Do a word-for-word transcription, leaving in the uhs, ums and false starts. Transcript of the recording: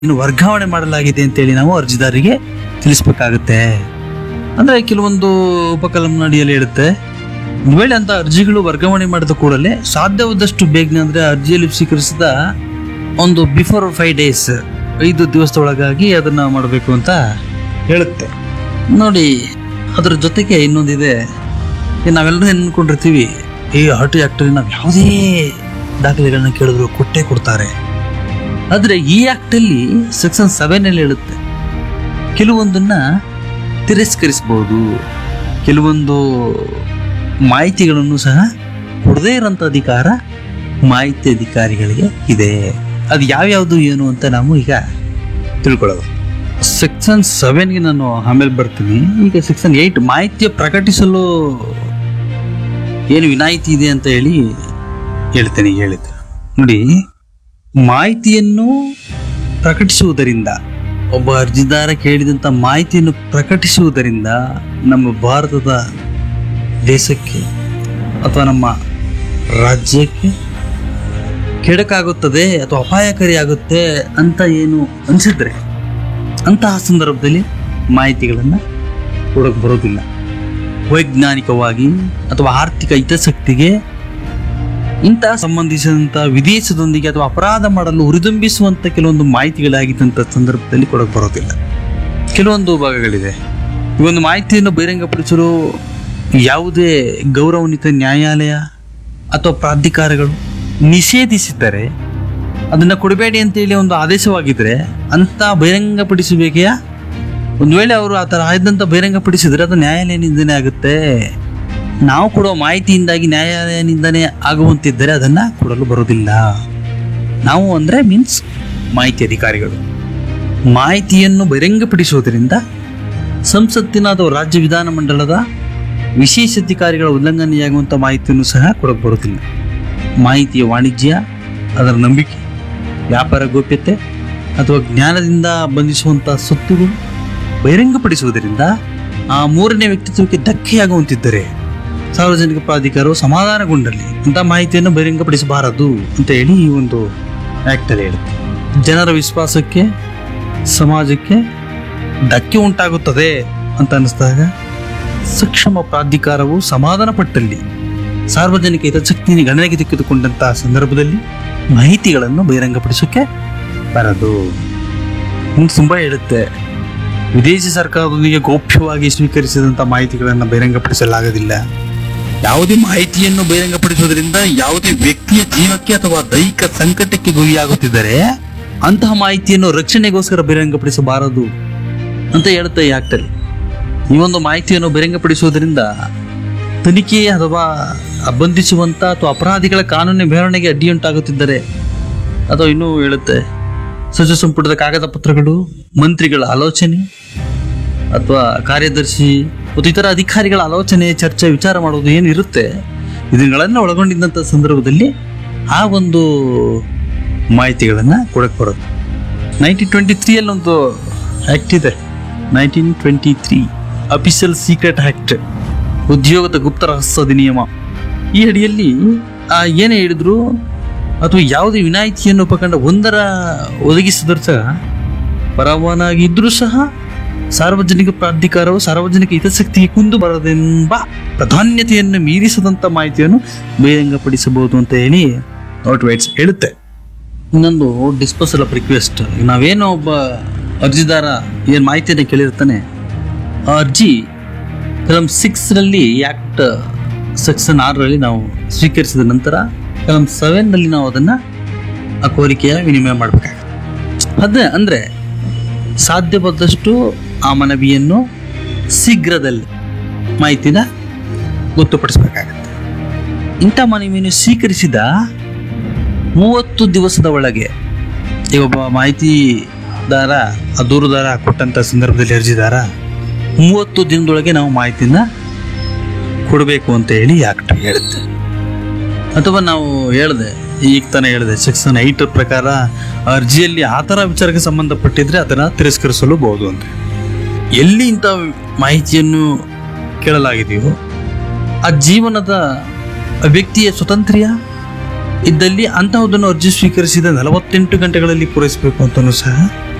ಇನ್ನು ವರ್ಗಾವಣೆ ಮಾಡಲಾಗಿದೆ ಅಂತೇಳಿ ನಾವು ಅರ್ಜಿದಾರರಿಗೆ ತಿಳಿಸ್ಬೇಕಾಗುತ್ತೆ. ಅಂದ್ರೆ ಕೆಲವೊಂದು ಉಪಕಲಂನ ಅಡಿಯಲ್ಲಿ ಹೇಳುತ್ತೆ, ಒಂದು ವೇಳೆ ಅಂತ ಅರ್ಜಿಗಳು ವರ್ಗಾವಣೆ ಮಾಡಿದ ಕೂಡಲೇ ಸಾಧ್ಯವಾದಷ್ಟು ಬೇಗನೆ ಅಂದ್ರೆ ಅರ್ಜಿಯಲ್ಲಿ ಸ್ವೀಕರಿಸಿದ ಒಂದು ಬಿಫೋರ್ ಫೈವ್ ಡೇಸ್ ಐದು ದಿವಸದೊಳಗಾಗಿ ಅದನ್ನ ಮಾಡಬೇಕು ಅಂತ ಹೇಳುತ್ತೆ. ನೋಡಿ, ಅದ್ರ ಜೊತೆಗೆ ಇನ್ನೊಂದಿದೆ, ಈ ನಾವೆಲ್ಲರೂ ಅನ್ಕೊಂಡಿರ್ತೀವಿ ಈ ಆರ್ ಟಿ ಆಕ್ಟ್ ನಾವು ಯಾವುದೇ ದಾಖಲೆಗಳನ್ನ ಕೇಳಿದ್ರು ಕೊಟ್ಟೇ ಕೊಡ್ತಾರೆ. ಆದ್ರೆ ಈ ಆಕ್ಟ್ ಅಲ್ಲಿ ಸೆಕ್ಷನ್ ಸೆವೆನ್ ಅಲ್ಲಿ ಹೇಳುತ್ತೆ, ಕೆಲವೊಂದನ್ನ ತಿರಸ್ಕರಿಸಬಹುದು, ಕೆಲವೊಂದು ಮಾಹಿತಿಗಳನ್ನು ಸಹ ಕೊಡದೇ ಇರೋಂಥ ಅಧಿಕಾರ ಮಾಹಿತಿ ಅಧಿಕಾರಿಗಳಿಗೆ ಇದೆ. ಅದು ಯಾವ್ಯಾವುದು ಏನು ಅಂತ ನಾವು ಈಗ ತಿಳ್ಕೊಳ್ಳೋದು. ಸೆಕ್ಷನ್ ಸೆವೆನ್ಗೆ ನಾನು ಆಮೇಲೆ ಬರ್ತೀನಿ. ಈಗ ಸೆಕ್ಷನ್ ಏಟ್ ಮಾಹಿತಿಯ ಪ್ರಕಟಿಸಲು ಏನು ವಿನಾಯಿತಿ ಇದೆ ಅಂತ ಹೇಳಿ ಹೇಳ್ತೇನೆ. ಹೇಳಿದ್ದೆ ನೋಡಿ, ಮಾಹಿತಿಯನ್ನು ಪ್ರಕಟಿಸುವುದರಿಂದ, ಒಬ್ಬ ಅರ್ಜಿದಾರ ಕೇಳಿದಂಥ ಮಾಹಿತಿಯನ್ನು ಪ್ರಕಟಿಸುವುದರಿಂದ ನಮ್ಮ ಭಾರತದ ದೇಶಕ್ಕೆ ಅಥವಾ ನಮ್ಮ ರಾಜ್ಯಕ್ಕೆ ಕೆಡಕಾಗುತ್ತದೆ ಅಥವಾ ಅಪಾಯಕಾರಿಯಾಗುತ್ತೆ ಅಂತ ಏನು ಅನಿಸಿದ್ರೆ ಅಂತಹ ಸಂದರ್ಭದಲ್ಲಿ ಮಾಹಿತಿಗಳನ್ನು ಕೊಡಕ್ಕೆ ಬರೋದಿಲ್ಲ. ವೈಜ್ಞಾನಿಕವಾಗಿ ಅಥವಾ ಆರ್ಥಿಕ ಹಿತಾಸಕ್ತಿಗೆ ಇಂತಹ ಸಂಬಂಧಿಸಿದಂಥ ವಿದೇಶದೊಂದಿಗೆ ಅಥವಾ ಅಪರಾಧ ಮಾಡಲು ಹುರಿದುಂಬಿಸುವಂಥ ಕೆಲವೊಂದು ಮಾಹಿತಿಗಳಾಗಿದ್ದಂಥ ಸಂದರ್ಭದಲ್ಲಿ ಕೊಡಕ್ಕೆ ಬರೋದಿಲ್ಲ. ಕೆಲವೊಂದು ಭಾಗಗಳಿದೆ. ಈ ಒಂದು ಮಾಹಿತಿಯನ್ನು ಬಹಿರಂಗಪಡಿಸಲು ಯಾವುದೇ ಗೌರವಾನ್ವಿತ ನ್ಯಾಯಾಲಯ ಅಥವಾ ಪ್ರಾಧಿಕಾರಗಳು ನಿಷೇಧಿಸಿದ್ದಾರೆ, ಅದನ್ನು ಕೊಡಬೇಡಿ ಅಂತೇಳಿ ಒಂದು ಆದೇಶವಾಗಿದ್ದರೆ ಅಂತ ಬಹಿರಂಗಪಡಿಸಬೇಕೆಯ ಒಂದು ವೇಳೆ ಅವರು ಆ ಥರ ಆಯ್ದಂತ ಬಹಿರಂಗಪಡಿಸಿದರೆ ಅದು ನ್ಯಾಯಾಲಯ ನಿಂದನೆ ಆಗುತ್ತೆ. ನಾವು ಕೊಡುವ ಮಾಹಿತಿಯಿಂದಾಗಿ ನ್ಯಾಯಾಲಯ ನಿಂದನೆ ಆಗುವಂತಿದ್ದರೆ ಅದನ್ನು ಕೊಡಲು ಬರೋದಿಲ್ಲ. ನಾವು ಅಂದರೆ ಮೀನ್ಸ್ ಮಾಹಿತಿ ಅಧಿಕಾರಿಗಳು ಮಾಹಿತಿಯನ್ನು ಬಹಿರಂಗಪಡಿಸುವುದರಿಂದ ಸಂಸತ್ತಿನ ಅಥವಾ ರಾಜ್ಯ ವಿಧಾನಮಂಡಲದ ವಿಶೇಷಾಧಿಕಾರಿಗಳ ಉಲ್ಲಂಘನೆಯಾಗುವಂಥ ಮಾಹಿತಿಯನ್ನು ಸಹ ಕೊಡಕ್ಕೆ ಬರೋದಿಲ್ಲ. ಮಾಹಿತಿಯ ವಾಣಿಜ್ಯ, ಅದರ ನಂಬಿಕೆ, ವ್ಯಾಪಾರ ಗೌಪ್ಯತೆ ಅಥವಾ ಜ್ಞಾನದಿಂದ ಬಂಧಿಸುವಂಥ ಸೊತ್ತುಗಳು ಬಹಿರಂಗಪಡಿಸುವುದರಿಂದ ಆ ಮೂರನೇ ವ್ಯಕ್ತಿತ್ವಕ್ಕೆ ಧಕ್ಕೆಯಾಗುವಂತಿದ್ದರೆ ಸಾರ್ವಜನಿಕ ಪ್ರಾಧಿಕಾರವು ಸಮಾಧಾನಗೊಂಡಲ್ಲಿ ಇಂಥ ಮಾಹಿತಿಯನ್ನು ಬಹಿರಂಗಪಡಿಸಬಾರದು ಅಂತ ಹೇಳಿ ಈ ಒಂದು ಆ್ಯಕ್ಟಲ್ಲಿ ಹೇಳುತ್ತೆ. ಜನರ ವಿಶ್ವಾಸಕ್ಕೆ, ಸಮಾಜಕ್ಕೆ ಧಕ್ಕೆ ಉಂಟಾಗುತ್ತದೆ ಅಂತ ಅನ್ನಿಸಿದಾಗ ಸಕ್ಷಮ ಪ್ರಾಧಿಕಾರವು ಸಮಾಧಾನ ಪಟ್ಟಲ್ಲಿ ಸಾರ್ವಜನಿಕ ಹಿತಾಸಕ್ತಿಯನ್ನು ಗಣನೆಗೆ ತೆಗೆದುಕೊಂಡಂತಹ ಸಂದರ್ಭದಲ್ಲಿ ಮಾಹಿತಿಗಳನ್ನು ಬಹಿರಂಗಪಡಿಸೋಕೆ ಬರದು. ತುಂಬ ಹೇಳುತ್ತೆ, ವಿದೇಶಿ ಸರ್ಕಾರದೊಂದಿಗೆ ಗೌಪ್ಯವಾಗಿ ಸ್ವೀಕರಿಸಿದಂಥ ಮಾಹಿತಿಗಳನ್ನು ಬಹಿರಂಗಪಡಿಸಲಾಗುವುದಿಲ್ಲ. ಯಾವುದೇ ಮಾಹಿತಿಯನ್ನು ಬಹಿರಂಗಪಡಿಸುವುದರಿಂದ ಯಾವುದೇ ವ್ಯಕ್ತಿಯ ಜೀವಕ್ಕೆ ಅಥವಾ ದೈಹಿಕ ಸಂಕಟಕ್ಕೆ ಗುರಿಯಾಗುತ್ತಿದ್ದರೆ ಅಂತಹ ಮಾಹಿತಿಯನ್ನು ರಕ್ಷಣೆಗೋಸ್ಕರ ಬಹಿರಂಗಪಡಿಸಬಾರದು ಅಂತ ಹೇಳುತ್ತೆ ಈ ಆಕ್ಟಲ್ಲಿ. ಈ ಒಂದು ಮಾಹಿತಿಯನ್ನು ಬಹಿರಂಗಪಡಿಸುವುದರಿಂದ ತನಿಖೆ ಅಥವಾ ಬಂಧಿಸುವಂಥ ಅಥವಾ ಅಪರಾಧಿಗಳ ಕಾನೂನಿನ ವಿವರಣೆಗೆ ಅಡ್ಡಿಯುಂಟಾಗುತ್ತಿದ್ದರೆ, ಅಥವಾ ಇನ್ನೂ ಹೇಳುತ್ತೆ, ಸಚಿವ ಸಂಪುಟದ ಕಾಗದ ಪತ್ರಗಳು, ಮಂತ್ರಿಗಳ ಆಲೋಚನೆ ಅಥವಾ ಕಾರ್ಯದರ್ಶಿ ಮತ್ತು ಇತರ ಅಧಿಕಾರಿಗಳ ಆಲೋಚನೆ, ಚರ್ಚೆ, ವಿಚಾರ ಮಾಡೋದು ಏನಿರುತ್ತೆ ಇದನ್ನೆಲ್ಲ ಒಳಗೊಂಡಿದ್ದಂಥ ಸಂದರ್ಭದಲ್ಲಿ ಆ ಒಂದು ಮಾಹಿತಿಗಳನ್ನು ಕೊಡಕ್ಕೆ ಬರೋದು. ನೈನ್ಟೀನ್ ಟ್ವೆಂಟಿ ತ್ರೀಯಲ್ಲಿ ಒಂದು ಆ್ಯಕ್ಟ್ ಇದೆ, nineteen twenty three official secret act, ಉದ್ಯೋಗದ ಗುಪ್ತ ರಹಸ್ಯ ಅಧಿನಿಯಮ. ಈ ಅಡಿಯಲ್ಲಿ ಏನೇ ಹೇಳಿದ್ರು ಅಥವಾ ಯಾವುದೇ ವಿನಾಯಿತಿಯನ್ನು ಉಪಖಂಡ ಒಂದರ ಒದಗಿಸಿದರೂ ಸಹ ಪರವಾನಗಿದ್ರೂ ಸಹ ಸಾರ್ವಜನಿಕ ಪ್ರಾಧಿಕಾರವು ಸಾರ್ವಜನಿಕ ಹಿತಾಸಕ್ತಿಗೆ ಕುಂದು ಬರದೆಂಬ ಪ್ರಾಧಾನ್ಯತೆಯನ್ನು ಮೀರಿಸದಂಥ ಮಾಹಿತಿಯನ್ನು ಬಹಿರಂಗಪಡಿಸಬಹುದು ಅಂತ ಹೇಳಿ ನಾಟ್ ವೈಟ್ಸ್ ಹೇಳುತ್ತೆ. ಇನ್ನೊಂದು ಡಿಸ್ಪೋಸಲ್ ಆಫ್ ರಿಕ್ವೆಸ್ಟ್. ನಾವೇನೋ ಒಬ್ಬ ಅರ್ಜಿದಾರ ಏನು ಮಾಹಿತಿಯನ್ನು ಕೇಳಿರ್ತಾನೆ, ಆ ಅರ್ಜಿ ಕಲಂ ಸಿಕ್ಸ್ನಲ್ಲಿ ಆ್ಯಕ್ಟ್ ಸೆಕ್ಷನ್ ಆರರಲ್ಲಿ ನಾವು ಸ್ವೀಕರಿಸಿದ ನಂತರ ಕಲಂ ಸೆವೆನ್ನಲ್ಲಿ ನಾವು ಅದನ್ನು ಆ ಕೋರಿಕೆಯ ವಿನಿಮಯ ಮಾಡಬೇಕಾಗುತ್ತೆ. ಅದೇ ಅಂದರೆ ಸಾಧ್ಯವಾದಷ್ಟು ಆ ಮನವಿಯನ್ನು ಶೀಘ್ರದಲ್ಲಿ ಮಾಹಿತಿನ ಗೊತ್ತುಪಡಿಸಬೇಕಾಗತ್ತೆ. ಇಂಥ ಮನವಿಯನ್ನು ಸ್ವೀಕರಿಸಿದ ಮೂವತ್ತು ದಿವಸದ ಒಳಗೆ ಈಗ ಒಬ್ಬ ಮಾಹಿತಿದಾರ ಆ ದೂರುದಾರ ಕೊಟ್ಟಂಥ ಸಂದರ್ಭದಲ್ಲಿ ಅರ್ಜಿದಾರ ಮೂವತ್ತು ದಿನದೊಳಗೆ ನಾವು ಮಾಹಿತಿನ ಕೊಡಬೇಕು ಅಂತ ಹೇಳಿ ಆಕ್ಟ್ ಹೇಳುತ್ತೆ. ಅಥವಾ ನಾವು ಹೇಳಿದೆ ಈಗ ತಾನೇ ಹೇಳಿದೆ ಸೆಕ್ಷನ್ ಐಟ್ ಪ್ರಕಾರ ಅರ್ಜಿಯಲ್ಲಿ ಆ ಥರ ವಿಚಾರಕ್ಕೆ ಸಂಬಂಧಪಟ್ಟಿದ್ರೆ ಅದನ್ನು ತಿರಸ್ಕರಿಸಲೂಬಹುದು ಅಂತ. ಎಲ್ಲಿ ಇಂಥ ಮಾಹಿತಿಯನ್ನು ಕೇಳಲಾಗಿದೆಯೋ ಆ ಜೀವನದ ವ್ಯಕ್ತಿಯ ಸ್ವಾತಂತ್ರ್ಯ ಇದ್ದಲ್ಲಿ ಅಂತಹದನ್ನು ಅರ್ಜಿ ಸ್ವೀಕರಿಸಿದ ನಲವತ್ತೆಂಟು ಗಂಟೆಗಳಲ್ಲಿ ಪೂರೈಸಬೇಕು ಅಂತಲೂ ಸಹ